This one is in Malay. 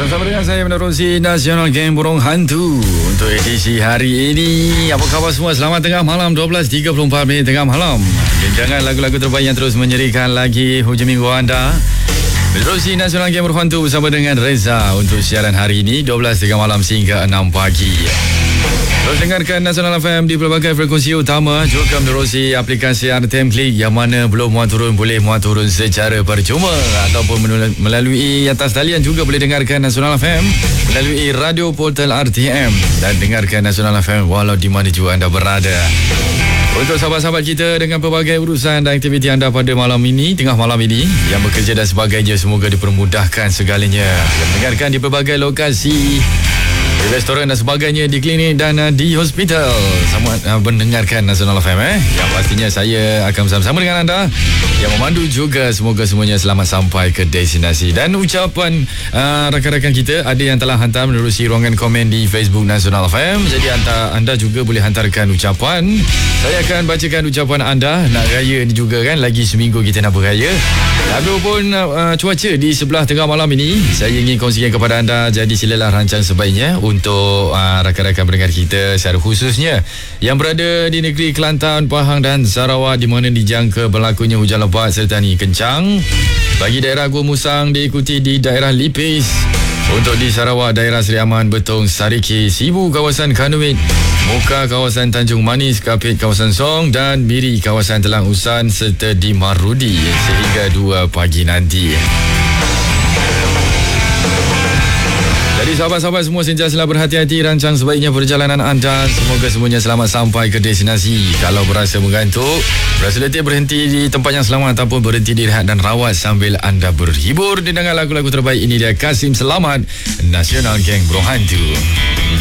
Bersama dengan saya menerusi Nasional Geng Burung Hantu untuk edisi hari ini. Apa khabar semua? Selamat tengah malam, 12.34 minit tengah malam. Jangan lagu-lagu terbaik yang terus menyerikan lagi hujung minggu anda. Menerusi Nasional Geng Burung Hantu bersama dengan Reza untuk siaran hari ini 12.03 malam sehingga 6 pagi. Terus dengarkan Nasional FM di pelbagai frekuensi utama, juga menerusi aplikasi RTM Klik yang mana belum muat turun boleh muat turun secara percuma ataupun melalui atas talian juga boleh dengarkan Nasional FM melalui radio portal RTM dan dengarkan Nasional FM walau di mana juga anda berada. Untuk sahabat-sahabat kita dengan pelbagai urusan dan aktiviti anda pada malam ini, tengah malam ini, yang bekerja dan sebagainya, semoga dipermudahkan segalanya. Yang mendengarkan di pelbagai lokasi, di restoran dan sebagainya, di klinik dan di hospital, sama mendengarkan Nasional FM yang pastinya saya akan bersama-sama dengan anda yang memandu juga. Semoga semuanya selamat sampai ke destinasi. Dan ucapan rakan-rakan kita ada yang telah hantar menerusi ruangan komen di Facebook Nasional FM. Jadi anda juga boleh hantarkan ucapan. Saya akan bacakan ucapan anda. Nak raya ni juga kan, lagi seminggu kita nak beraya. Lalu pun cuaca di sebelah tengah malam ini saya ingin kongsikan kepada anda. Jadi silalah rancang sebaiknya untuk rakan-rakan pendengar kita, secara khususnya yang berada di negeri Kelantan, Pahang dan Sarawak, di mana dijangka berlakunya hujan lebat serta angin kencang. Bagi daerah Gua Musang diikuti di daerah Lipis. Untuk di Sarawak, daerah Seri Aman, Betong, Sariki, Sibu, kawasan Kanuit, Muka, kawasan Tanjung Manis, Kapit, kawasan Song dan Miri, kawasan Telang Usan serta di Marudi sehingga 2 pagi nanti. Jadi sahabat-sahabat semua, sentiasalah berhati-hati rancang sebaiknya perjalanan anda. Semoga semuanya selamat sampai ke destinasi. Kalau berasa mengantuk, berasa letih, berhenti di tempat yang selamat ataupun berhenti direhat dan rawat sambil anda berhibur dengan lagu-lagu terbaik. Ini dia Kasim Selamat, Nasional Geng Burung Hantu.